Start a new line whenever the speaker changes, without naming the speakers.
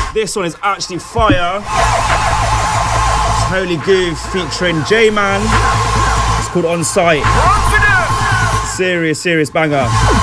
This one is actually fire. It's Holy Goof featuring J-Man. It's called On Sight. Serious banger.